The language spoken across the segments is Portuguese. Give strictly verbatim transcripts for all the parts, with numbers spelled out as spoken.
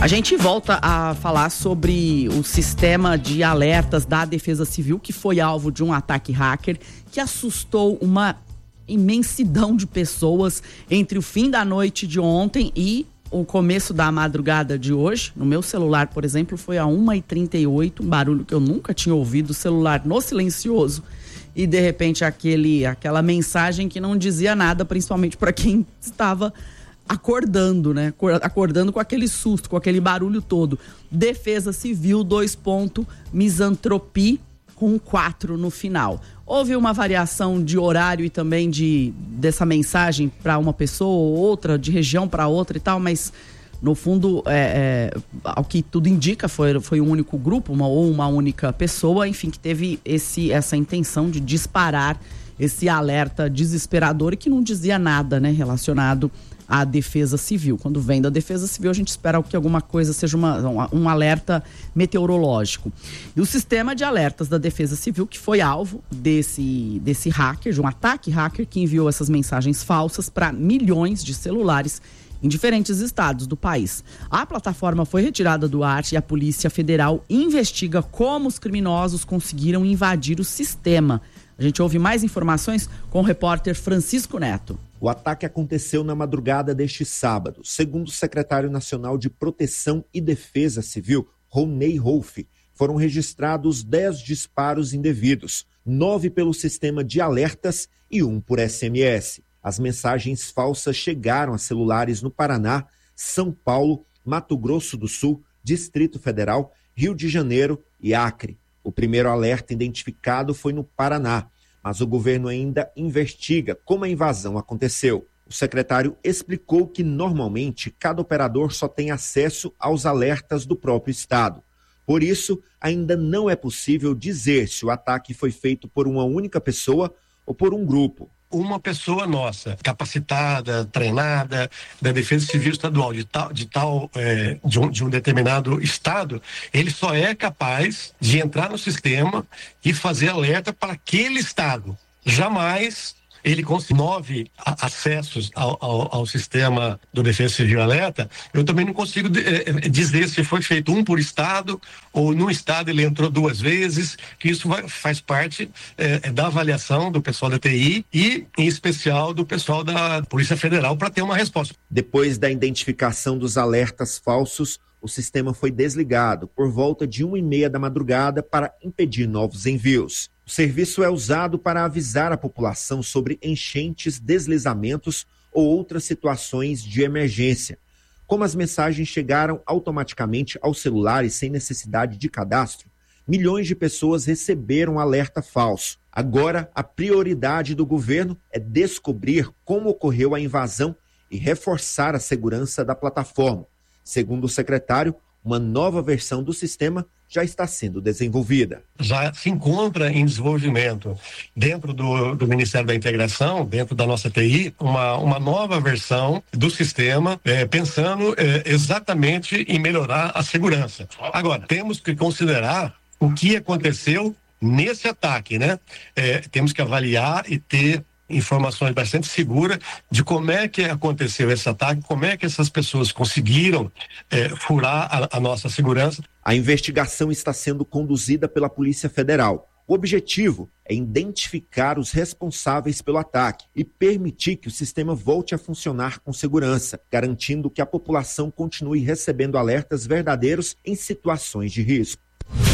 A gente volta a falar sobre o sistema de alertas da Defesa Civil, que foi alvo de um ataque hacker que assustou uma imensidão de pessoas entre o fim da noite de ontem e o começo da madrugada de hoje. No meu celular, por exemplo, foi a uma e trinta e oito, um barulho que eu nunca tinha ouvido, o celular no silencioso, e de repente aquele, aquela mensagem que não dizia nada, principalmente para quem estava acordando, né? Acordando com aquele susto, com aquele barulho todo. Defesa Civil, dois pontos, Misantropia, com quatro no final. Houve uma variação de horário e também de, dessa mensagem para uma pessoa ou outra, de região para outra e tal, mas no fundo, é, é, ao que tudo indica, foi, foi um único grupo, uma, ou uma única pessoa, enfim, que teve esse, essa intenção de disparar esse alerta desesperador e que não dizia nada, né, relacionado à Defesa Civil. Quando vem da Defesa Civil, a gente espera que alguma coisa seja uma, um alerta meteorológico. E o sistema de alertas da Defesa Civil, que foi alvo desse, desse hacker, de um ataque hacker que enviou essas mensagens falsas para milhões de celulares em diferentes estados do país. A plataforma foi retirada do ar e a Polícia Federal investiga como os criminosos conseguiram invadir o sistema. A gente ouve mais informações com o repórter Francisco Neto. O ataque aconteceu na madrugada deste sábado. Segundo o secretário nacional de Proteção e Defesa Civil, Ronei Rolfe, foram registrados dez disparos indevidos, nove pelo sistema de alertas e um por S M S. As mensagens falsas chegaram a celulares no Paraná, São Paulo, Mato Grosso do Sul, Distrito Federal, Rio de Janeiro e Acre. O primeiro alerta identificado foi no Paraná, mas o governo ainda investiga como a invasão aconteceu. O secretário explicou que, normalmente, cada operador só tem acesso aos alertas do próprio estado. Por isso, ainda não é possível dizer se o ataque foi feito por uma única pessoa ou por um grupo. Uma pessoa nossa, capacitada, treinada, da Defesa Civil Estadual, de tal, de, tal é, de, um, de um determinado estado, ele só é capaz de entrar no sistema e fazer alerta para aquele estado. Jamais ele consegue nove a, acessos ao, ao, ao sistema do Defesa Civil Alerta. Eu também não consigo é, dizer se foi feito um por estado ou num estado ele entrou duas vezes, que isso vai, faz parte é, da avaliação do pessoal da T I e, em especial, do pessoal da Polícia Federal para ter uma resposta. Depois da identificação dos alertas falsos, o sistema foi desligado por volta de uma e meia da madrugada para impedir novos envios. O serviço é usado para avisar a população sobre enchentes, deslizamentos ou outras situações de emergência. Como as mensagens chegaram automaticamente aos celulares sem necessidade de cadastro, milhões de pessoas receberam alerta falso. Agora, a prioridade do governo é descobrir como ocorreu a invasão e reforçar a segurança da plataforma. Segundo o secretário, uma nova versão do sistema já está sendo desenvolvida. Já se encontra em desenvolvimento dentro do, do Ministério da Integração, dentro da nossa T I, uma, uma nova versão do sistema, é, pensando é, exatamente em melhorar a segurança. Agora, temos que considerar o que aconteceu nesse ataque, né? É, temos que avaliar e ter informações bastante seguras de como é que aconteceu esse ataque, como é que essas pessoas conseguiram é, furar a, a nossa segurança. A investigação está sendo conduzida pela Polícia Federal. O objetivo é identificar os responsáveis pelo ataque e permitir que o sistema volte a funcionar com segurança, garantindo que a população continue recebendo alertas verdadeiros em situações de risco.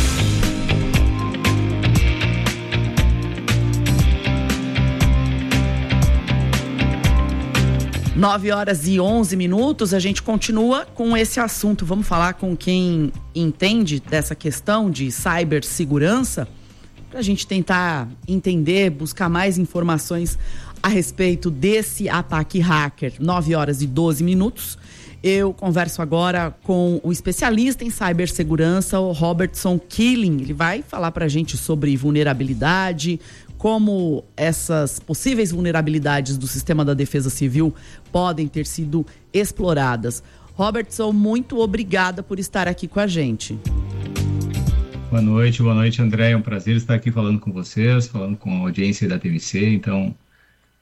nove horas e onze minutos, a gente continua com esse assunto. Vamos falar com quem entende dessa questão de cibersegurança, para a gente tentar entender, buscar mais informações a respeito desse ataque hacker. nove horas e doze minutos. Eu converso agora com o especialista em cibersegurança, o Robertson Killing. Ele vai falar para a gente sobre vulnerabilidade, como essas possíveis vulnerabilidades do sistema da Defesa Civil podem ter sido exploradas. Robertson, muito obrigada por estar aqui com a gente. Boa noite, boa noite, André. É um prazer estar aqui falando com vocês, falando com a audiência da T V C. Então,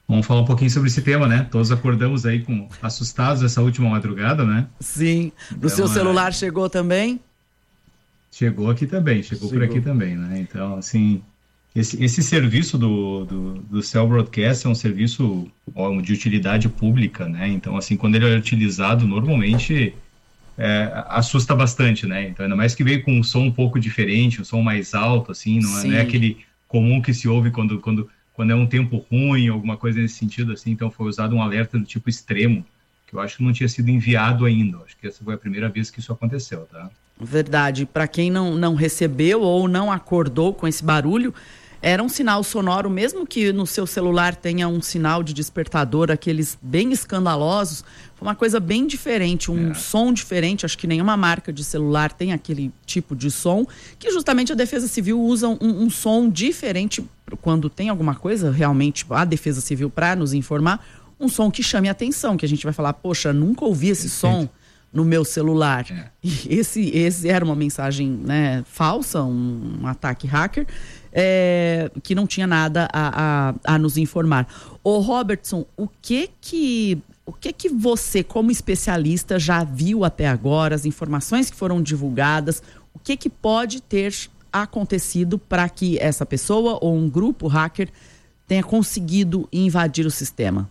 Vamos falar um pouquinho sobre esse tema, né? Todos acordamos aí com assustados essa última madrugada, né? Sim. No então, seu celular é... chegou também? Chegou aqui também, chegou, chegou por aqui também, né? Então, assim, esse, esse serviço do, do, do Cell Broadcast é um serviço ó, de utilidade pública, né? Então, assim, quando ele é utilizado, normalmente é, assusta bastante, né? Então, ainda mais que veio com um som um pouco diferente, um som mais alto, assim, não é, não é aquele comum que se ouve quando... quando quando é um tempo ruim, alguma coisa nesse sentido, assim, então foi usado um alerta do tipo extremo, que eu acho que não tinha sido enviado ainda, acho que essa foi a primeira vez que isso aconteceu, tá? Verdade, para quem não, não recebeu ou não acordou com esse barulho, era um sinal sonoro, mesmo que no seu celular tenha um sinal de despertador, aqueles bem escandalosos, foi uma coisa bem diferente, um é. som diferente, acho que nenhuma marca de celular tem aquele tipo de som, que justamente a Defesa Civil usa um, um som diferente quando tem alguma coisa, realmente a Defesa Civil para nos informar, um som que chame a atenção, que a gente vai falar, poxa, nunca ouvi esse som no meu celular. É. E esse, esse era uma mensagem, né, falsa, um, um ataque hacker, é, que não tinha nada a, a, a nos informar. Ô Robertson, o que que, o que que você, como especialista, já viu até agora, as informações que foram divulgadas, o que que pode ter acontecido para que essa pessoa ou um grupo hacker tenha conseguido invadir o sistema?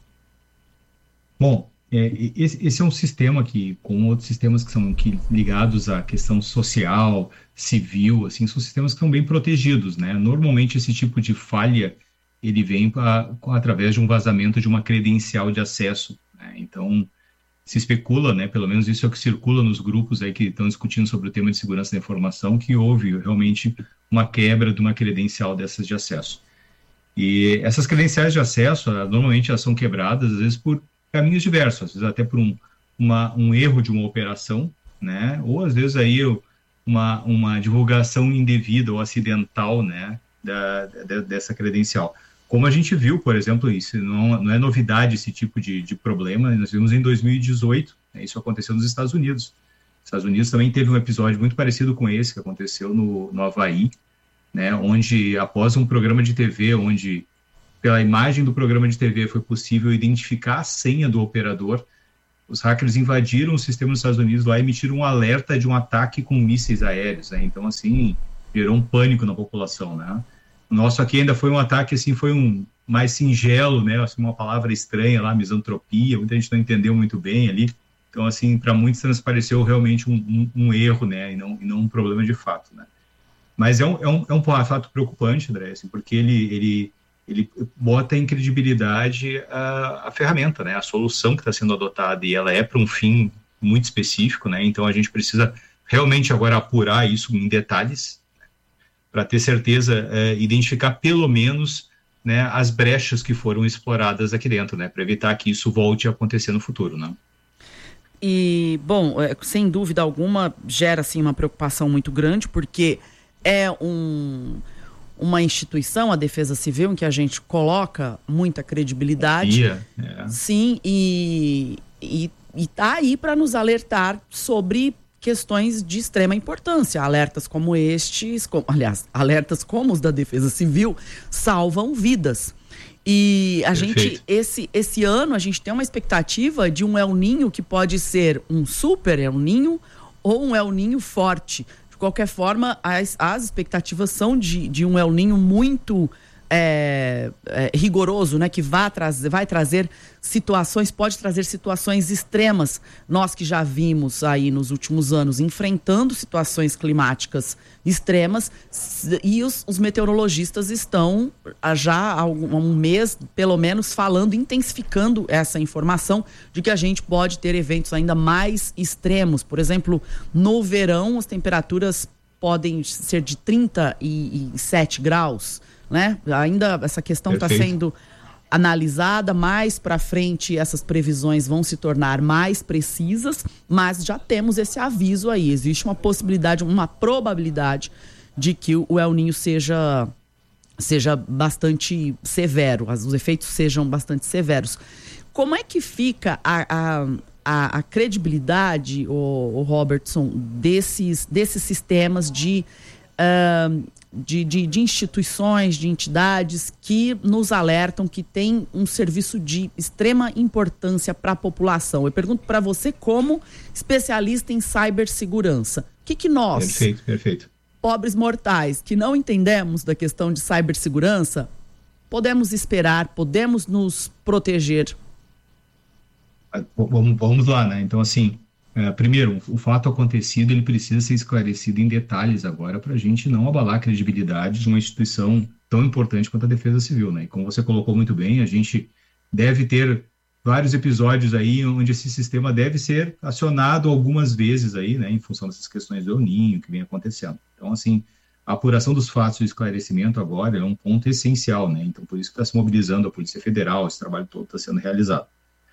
Bom, é, esse, esse é um sistema que, como outros sistemas que são que, ligados à questão social, civil, assim, são sistemas que são bem protegidos, né? Normalmente esse tipo de falha, ele vem pra, através de um vazamento de uma credencial de acesso, né? Então, se especula, né, pelo menos isso é o que circula nos grupos aí que estão discutindo sobre o tema de segurança da informação, que houve realmente uma quebra de uma credencial dessas de acesso. E essas credenciais de acesso, normalmente elas são quebradas, às vezes por caminhos diversos, às vezes até por um, uma, um erro de uma operação, né, ou às vezes aí uma, uma divulgação indevida ou acidental, né, da, da, dessa credencial. Como a gente viu, por exemplo, isso não, não é novidade esse tipo de, de problema, nós vimos em dois mil e dezoito, né, isso aconteceu nos Estados Unidos. Os Estados Unidos também teve um episódio muito parecido com esse, que aconteceu no, no Havaí, né, onde após um programa de T V, onde pela imagem do programa de T V foi possível identificar a senha do operador, os hackers invadiram o sistema dos Estados Unidos lá e emitiram um alerta de um ataque com mísseis aéreos, né, então assim, gerou um pânico na população, né. O nosso aqui ainda foi um ataque, assim, foi um mais singelo, né, assim, uma palavra estranha lá, misantropia, muita gente não entendeu muito bem ali, então, assim, para muitos transpareceu realmente um, um, um erro, né, e não, e não um problema de fato, né. Mas é um, é um, é um fato preocupante, André, assim, porque ele, ele, ele bota em credibilidade a, a ferramenta, né, a solução que está sendo adotada, e ela é para um fim muito específico, né, então a gente precisa realmente agora apurar isso em detalhes, para ter certeza, é, identificar pelo menos, né, as brechas que foram exploradas aqui dentro, né, para evitar que isso volte a acontecer no futuro, né. E, bom, é, sem dúvida alguma, gera, assim, uma preocupação muito grande, porque é um, uma instituição, a Defesa Civil, em que a gente coloca muita credibilidade. Confia, é. Sim, e, e, e tá aí para nos alertar sobre questões de extrema importância. Alertas como estes, com, aliás, alertas como os da Defesa Civil, salvam vidas. E a Perfeito. gente, esse, esse ano, a gente tem uma expectativa de um El Niño que pode ser um super El Niño ou um El Niño forte. De qualquer forma, as, as expectativas são de, de um El Niño muito é, é, rigoroso, né? Que vai trazer, vai trazer situações, pode trazer situações extremas. Nós que já vimos aí nos últimos anos enfrentando situações climáticas extremas, e os, os meteorologistas estão já há um mês, pelo menos, falando, intensificando essa informação de que a gente pode ter eventos ainda mais extremos. Por exemplo, no verão as temperaturas podem ser de trinta e sete graus, né? Ainda essa questão está sendo analisada. Mais para frente essas previsões vão se tornar mais precisas, mas já temos esse aviso aí. Existe uma possibilidade, uma probabilidade de que o El Niño seja, seja bastante severo, os efeitos sejam bastante severos. Como é que fica a, a, a, a credibilidade, o, o Robertson, desses, desses sistemas de uh, de, de, de instituições, de entidades que nos alertam que tem um serviço de extrema importância para a população. Eu pergunto para você, como especialista em cibersegurança, o que, que nós, perfeito, perfeito. pobres mortais, que não entendemos da questão de cibersegurança, podemos esperar, podemos nos proteger? Vamos, vamos lá, né? Então, assim, é, primeiro, o fato acontecido, ele precisa ser esclarecido em detalhes agora para a gente não abalar a credibilidade de uma instituição tão importante quanto a Defesa Civil, né? E como você colocou muito bem, a gente deve ter vários episódios aí onde esse sistema deve ser acionado algumas vezes aí, né? Em função dessas questões do El Niño que vem acontecendo. Então, assim, a apuração dos fatos e o esclarecimento agora é um ponto essencial, né? Então, por isso que está se mobilizando a Polícia Federal, esse trabalho todo está sendo realizado.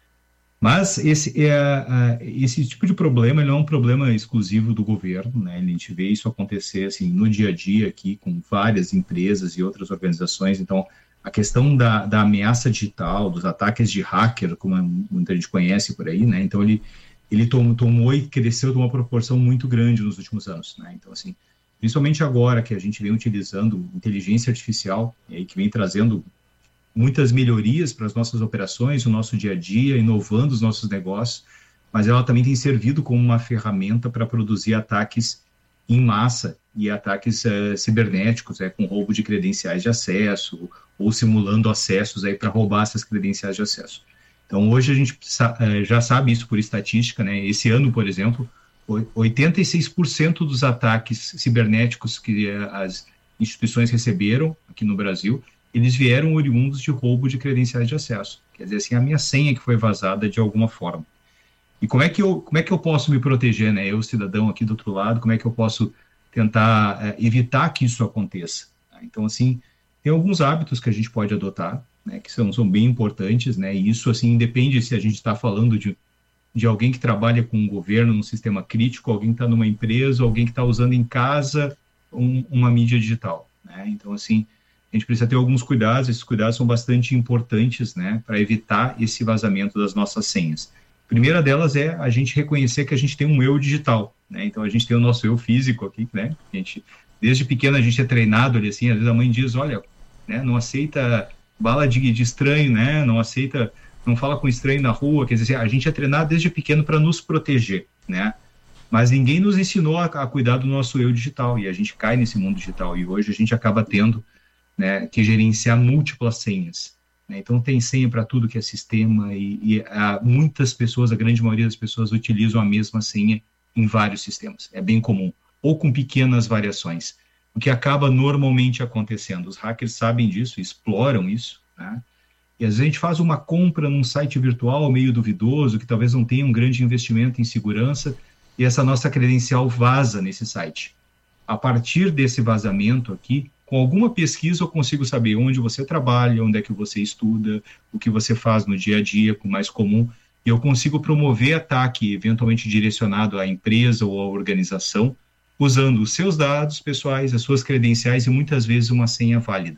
Mas esse, é, esse tipo de problema, ele não é um problema exclusivo do governo, né? A gente vê isso acontecer assim, no dia a dia aqui com várias empresas e outras organizações. Então, a questão da, da ameaça digital, dos ataques de hacker, como muita gente conhece por aí, né? Então, ele, ele tomou, tomou e cresceu de uma proporção muito grande nos últimos anos, né? Então, assim, principalmente agora que a gente vem utilizando inteligência artificial, e aí que vem trazendo muitas melhorias para as nossas operações, o nosso dia a dia, inovando os nossos negócios, mas ela também tem servido como uma ferramenta para produzir ataques em massa e ataques uh, cibernéticos, é, com roubo de credenciais de acesso ou simulando acessos aí para roubar essas credenciais de acesso. Então, hoje a gente uh, já sabe isso por estatística, né? Esse ano, por exemplo, oitenta e seis por cento dos ataques cibernéticos que uh, as instituições receberam aqui no Brasil, eles vieram oriundos de roubo de credenciais de acesso. Quer dizer, assim, a minha senha que foi vazada de alguma forma. E como é que eu, como é que eu posso me proteger, né? Eu, cidadão aqui do outro lado, como é que eu posso tentar é, evitar que isso aconteça? Então, assim, tem alguns hábitos que a gente pode adotar, né? Que são, são bem importantes, né? E isso, assim, independe se a gente está falando de, de alguém que trabalha com um governo, num sistema crítico, alguém que está numa empresa, alguém que está usando em casa um, uma mídia digital, né? Então, assim, a gente precisa ter alguns cuidados, esses cuidados são bastante importantes, né, para evitar esse vazamento das nossas senhas. A primeira delas é a gente reconhecer que a gente tem um eu digital, né, então a gente tem o nosso eu físico aqui, né, a gente, desde pequeno a gente é treinado ali assim, às vezes a mãe diz, olha, né, não aceita bala de, de estranho, né, não aceita, não fala com estranho na rua, quer dizer, a gente é treinado desde pequeno para nos proteger, né, mas ninguém nos ensinou a, a cuidar do nosso eu digital, e a gente cai nesse mundo digital, e hoje a gente acaba tendo, né, que gerenciar múltiplas senhas, né? Então tem senha para tudo que é sistema e, e há muitas pessoas, a grande maioria das pessoas utilizam a mesma senha em vários sistemas, é bem comum, ou com pequenas variações, o que acaba normalmente acontecendo, os hackers sabem disso, exploram isso, né? E às vezes a gente faz uma compra num site virtual meio duvidoso, que talvez não tenha um grande investimento em segurança, e essa nossa credencial vaza nesse site. A partir desse vazamento aqui, com alguma pesquisa eu consigo saber onde você trabalha, onde é que você estuda, o que você faz no dia a dia, com mais comum, e eu consigo promover ataque eventualmente direcionado à empresa ou à organização, usando os seus dados pessoais, as suas credenciais e muitas vezes uma senha válida.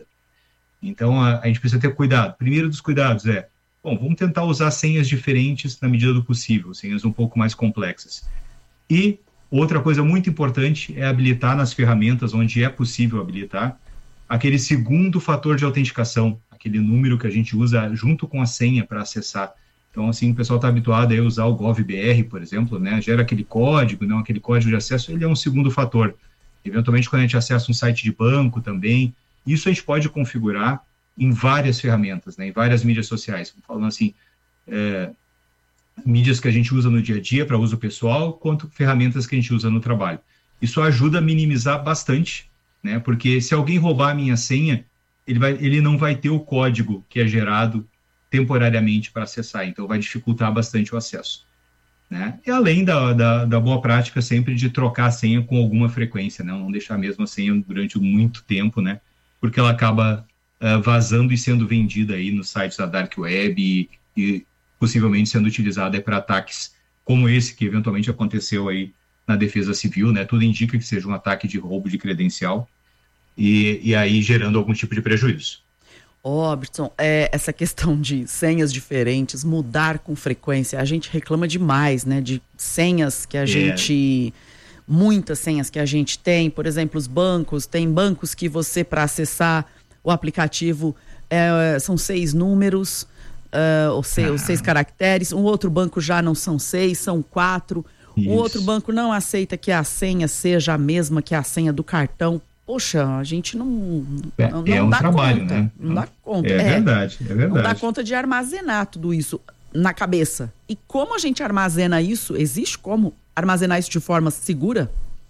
Então a, a gente precisa ter cuidado. Primeiro dos cuidados é, bom, vamos tentar usar senhas diferentes na medida do possível, senhas um pouco mais complexas. E outra coisa muito importante é habilitar nas ferramentas onde é possível habilitar aquele segundo fator de autenticação, aquele número que a gente usa junto com a senha para acessar. Então, assim, o pessoal está habituado a usar o GovBR, por exemplo, né? Gera aquele código, não, aquele código de acesso, ele é um segundo fator. Eventualmente, quando a gente acessa um site de banco também, isso a gente pode configurar em várias ferramentas, né? Em várias mídias sociais. Falando assim, é, mídias que a gente usa no dia a dia para uso pessoal, quanto ferramentas que a gente usa no trabalho. Isso ajuda a minimizar bastante, né? Porque se alguém roubar a minha senha, ele, vai, ele não vai ter o código que é gerado temporariamente para acessar, então vai dificultar bastante o acesso, né? E além da, da, da boa prática sempre de trocar a senha com alguma frequência, né? Não deixar a mesma senha durante muito tempo, né? Porque ela acaba uh, vazando e sendo vendida aí nos sites da Dark Web e, e possivelmente sendo utilizada para ataques como esse que eventualmente aconteceu aí na Defesa Civil, né? Tudo indica que seja um ataque de roubo de credencial e, e aí gerando algum tipo de prejuízo. Ô, Robertson, é, essa questão de senhas diferentes, mudar com frequência, a gente reclama demais, né? De senhas que a é. gente muitas senhas que a gente tem. Por exemplo, os bancos, tem bancos que você, para acessar o aplicativo, é, são seis números, uh, ou, seis, ah. ou seis caracteres. Um outro banco já não são seis, são quatro. Isso. O outro banco não aceita que a senha seja a mesma que a senha do cartão. Poxa, a gente não, é, não, é não um dá trabalho, conta. Né? Não dá conta. É, é verdade, é verdade. Não dá conta de armazenar tudo isso na cabeça. E como a gente armazena isso? Existe como armazenar isso de forma segura?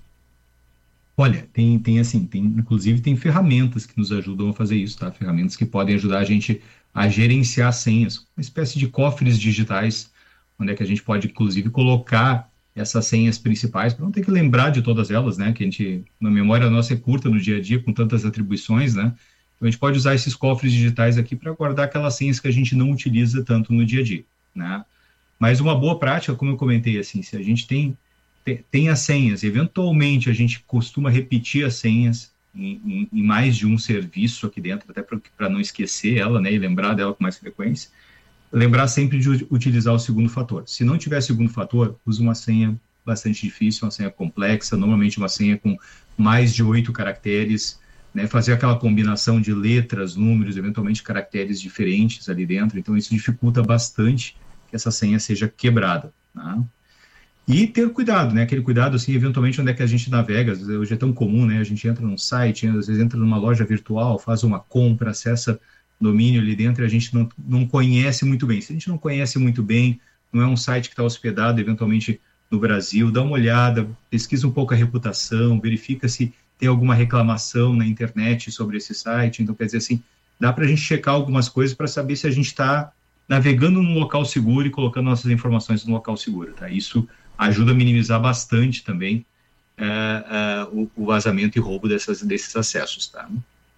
Olha, tem, tem assim, tem, inclusive tem ferramentas que nos ajudam a fazer isso, tá? Ferramentas que podem ajudar a gente a gerenciar senhas, uma espécie de cofres digitais, onde é que a gente pode, inclusive, colocar essas senhas principais, para não ter que lembrar de todas elas, né? Que a gente, a memória nossa é curta no dia a dia, com tantas atribuições, né? Então a gente pode usar esses cofres digitais aqui para guardar aquelas senhas que a gente não utiliza tanto no dia a dia, né? Mas uma boa prática, como eu comentei, assim, se a gente tem, tem, tem as senhas, eventualmente a gente costuma repetir as senhas em, em, em mais de um serviço aqui dentro, até para não esquecer ela, né? E lembrar dela com mais frequência. Lembrar sempre de utilizar o segundo fator. Se não tiver segundo fator, use uma senha bastante difícil, uma senha complexa, normalmente uma senha com mais de oito caracteres, né? Fazer aquela combinação de letras, números, eventualmente caracteres diferentes ali dentro. Então, isso dificulta bastante que essa senha seja quebrada, né? E ter cuidado, né? Aquele cuidado, assim, eventualmente, onde é que a gente navega. Hoje é tão comum, né? A gente entra num site, às vezes entra numa loja virtual, faz uma compra, acessa domínio ali dentro, a gente não, não conhece muito bem. Se a gente não conhece muito bem, não é um site que está hospedado eventualmente no Brasil, dá uma olhada, pesquisa um pouco a reputação, verifica se tem alguma reclamação na internet sobre esse site. Então, quer dizer assim, dá para a gente checar algumas coisas para saber se a gente está navegando num local seguro e colocando nossas informações no local seguro, tá? Isso ajuda a minimizar bastante também é, é, o, o vazamento e roubo dessas, desses acessos, tá?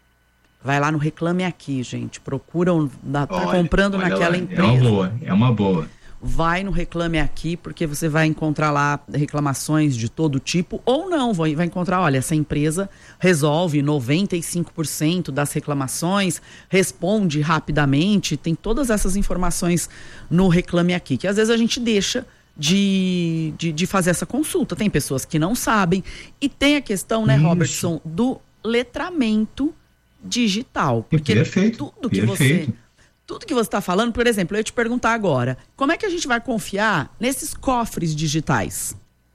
Vai lá no Reclame Aqui, gente. Procuram, tá comprando olha naquela lá, empresa. É uma boa, é uma boa. Vai no Reclame Aqui, porque você vai encontrar lá reclamações de todo tipo, ou não, vai, vai encontrar, olha, essa empresa resolve noventa e cinco por cento das reclamações, responde rapidamente, tem todas essas informações no Reclame Aqui, que às vezes a gente deixa de, de, de fazer essa consulta. Tem pessoas que não sabem, e tem a questão, né, Isso. Robertson, do letramento digital, porque perfeito, tudo que perfeito. você tudo que você está falando, por exemplo, eu ia te perguntar agora, como é que a gente vai confiar nesses cofres digitais?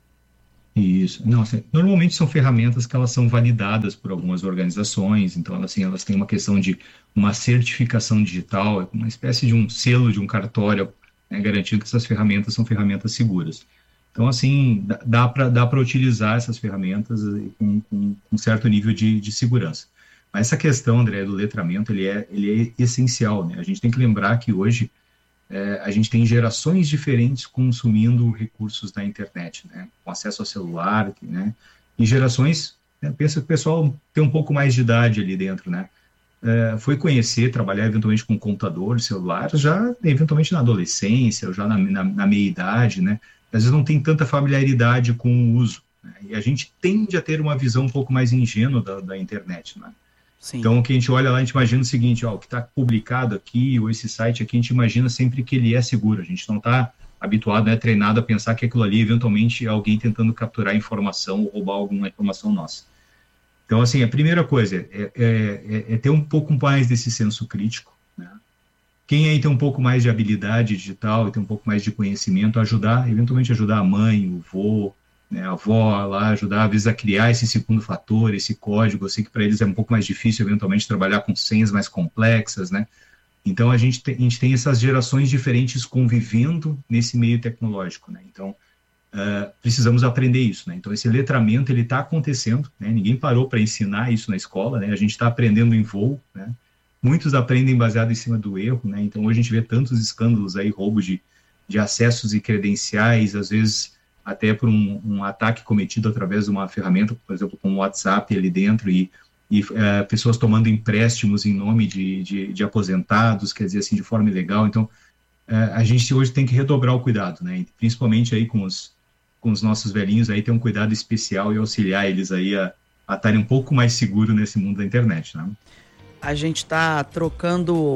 Isso, não, assim, normalmente são ferramentas que elas são validadas por algumas organizações, então assim, elas têm uma questão de uma certificação digital, uma espécie de um selo, de um cartório, né, garantindo que essas ferramentas são ferramentas seguras. Então assim, dá para dá para utilizar essas ferramentas com, com um certo nível de, de segurança. Mas essa questão, André, do letramento, ele é, ele é essencial, né? A gente tem que lembrar que hoje é, a gente tem gerações diferentes consumindo recursos da internet, né? Com acesso ao celular, né? E gerações, né? Pensa que o pessoal tem um pouco mais de idade ali dentro, né? É, foi conhecer, trabalhar eventualmente com computador, celular, já eventualmente na adolescência, ou já na, na, na meia-idade, né? Às vezes não tem tanta familiaridade com o uso, né? E a gente tende a ter uma visão um pouco mais ingênua da, da internet, né? Sim. Então, o que a gente olha lá, a gente imagina o seguinte, ó, o que está publicado aqui, ou esse site aqui, a gente imagina sempre que ele é seguro. A gente não está habituado, né, treinado a pensar que aquilo ali, eventualmente, é alguém tentando capturar informação ou roubar alguma informação nossa. Então, assim, a primeira coisa é, é, é, é ter um pouco mais desse senso crítico, né? Quem aí tem um pouco mais de habilidade digital e tem um pouco mais de conhecimento, ajudar, eventualmente ajudar a mãe, o vô, né, a avó lá, ajudar às vezes a criar esse segundo fator, esse código. Eu sei que para eles é um pouco mais difícil eventualmente trabalhar com senhas mais complexas, né? Então a gente tem, a gente tem essas gerações diferentes convivendo nesse meio tecnológico, né? Então uh, precisamos aprender isso, né? Então esse letramento ele está acontecendo, né? Ninguém parou para ensinar isso na escola, né? A gente está aprendendo em voo, né? Muitos aprendem baseado em cima do erro, né? Então hoje a gente vê tantos escândalos aí, roubo de, de acessos e credenciais, às vezes até por um, um ataque cometido através de uma ferramenta, por exemplo, como o WhatsApp ali dentro, e, e uh, pessoas tomando empréstimos em nome de, de, de aposentados, quer dizer, assim, de forma ilegal. Então, uh, a gente hoje tem que redobrar o cuidado, né? Principalmente aí com os, com os nossos velhinhos, aí ter um cuidado especial e auxiliar eles aí a a estarem um pouco mais seguros nesse mundo da internet, né? A gente está trocando,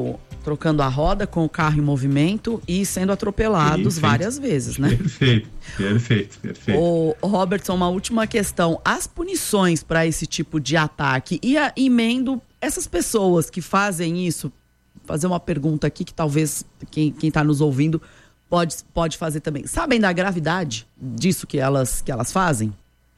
trocando a roda com o carro em movimento e sendo atropelados perfeito. várias vezes, né? Perfeito, perfeito, perfeito. Ô, Robertson, uma última questão. As punições para esse tipo de ataque, e a, emendo essas pessoas que fazem isso, fazer uma pergunta aqui que talvez quem está nos ouvindo pode, pode fazer também. Sabem da gravidade disso que elas, que elas fazem?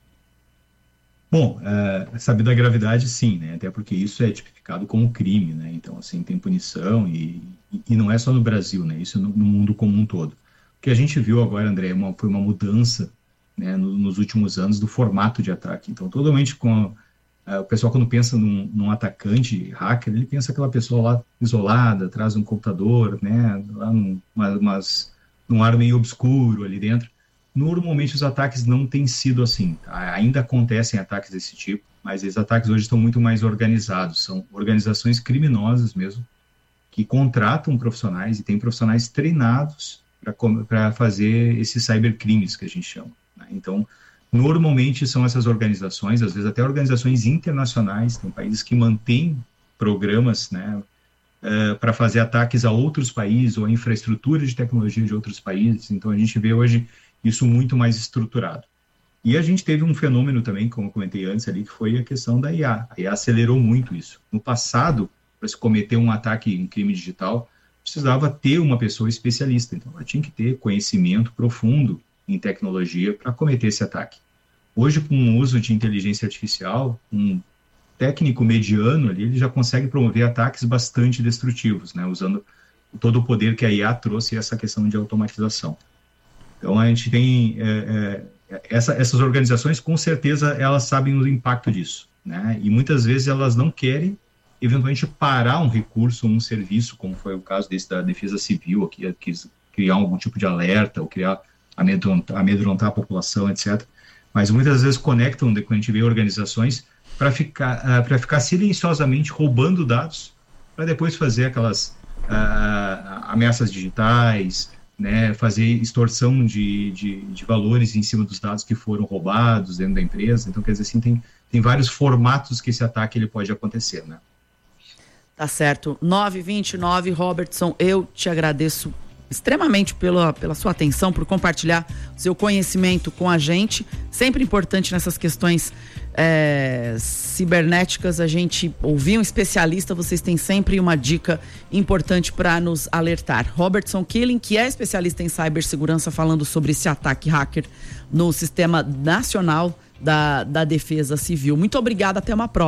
Bom, é, saber da gravidade, sim, né? Até porque isso é tipificado como crime, né? Então, assim, tem punição e, e, e não é só no Brasil, né? Isso no, no mundo como um todo. O que a gente viu agora, André, uma, foi uma mudança, né, no, nos últimos anos do formato de ataque. Então, totalmente com a, a, o pessoal, quando pensa num, num atacante hacker, ele pensa aquela pessoa lá isolada, atrás de um computador, né? Lá num, uma, umas, num ar meio obscuro ali dentro. Normalmente os ataques não têm sido assim, tá? Ainda acontecem ataques desse tipo, mas esses ataques hoje estão muito mais organizados, são organizações criminosas mesmo, que contratam profissionais e têm profissionais treinados para fazer esses cybercrimes que a gente chama, né? Então, normalmente são essas organizações, às vezes até organizações internacionais, tem países que mantêm programas, né, uh, para fazer ataques a outros países ou a infraestrutura de tecnologia de outros países. Então a gente vê hoje isso muito mais estruturado. E a gente teve um fenômeno também, como eu comentei antes ali, que foi a questão da I A. A I A acelerou muito isso. No passado, para se cometer um ataque em crime digital, precisava ter uma pessoa especialista. Então, ela tinha que ter conhecimento profundo em tecnologia para cometer esse ataque. Hoje, com o uso de inteligência artificial, um técnico mediano ali, ele já consegue promover ataques bastante destrutivos, né? Usando todo o poder que a I A trouxe e essa questão de automatização. Então, a gente tem é, é, essa, essas organizações, com certeza, elas sabem o impacto disso, né? E muitas vezes elas não querem, eventualmente, parar um recurso, um serviço, como foi o caso desse da Defesa Civil, aqui, quis criar algum tipo de alerta, ou criar, amedrontar, amedrontar a população, etcétera. Mas muitas vezes conectam, quando a gente vê organizações, para ficar, uh, para ficar silenciosamente roubando dados, para depois fazer aquelas uh, ameaças digitais, né, fazer extorsão de, de, de valores em cima dos dados que foram roubados dentro da empresa. Então, quer dizer assim, tem, tem vários formatos que esse ataque ele pode acontecer, né? Tá certo. nove e vinte e nove, Robertson, eu te agradeço extremamente pela, pela sua atenção, por compartilhar o seu conhecimento com a gente. Sempre importante nessas questões é, cibernéticas, a gente ouvir um especialista, vocês têm sempre uma dica importante para nos alertar. Robertson Killing, que é especialista em cibersegurança, falando sobre esse ataque hacker no Sistema Nacional da, da Defesa Civil. Muito obrigada, até uma próxima.